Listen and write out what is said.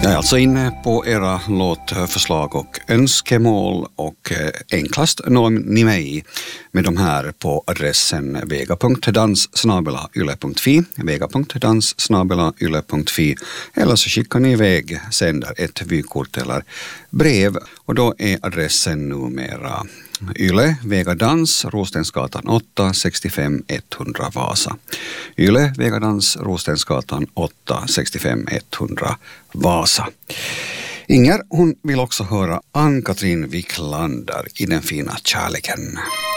Jag är alltså inne på era låtförslag och önskemål och enklast når ni mig med de här på adressen vega.dans@yle.fi, vega.dans@yle.fi, eller så skickar ni iväg sänder ett vykort eller brev och då är adressen numera Yle, Vega Dans, Rostensgatan 8, 65 100 Vasa. Yle, Vega Dans, Rostensgatan 8, 65 100 Vasa. Inger, hon vill också höra Ann-Katrin Wiklander i Den fina kärleken.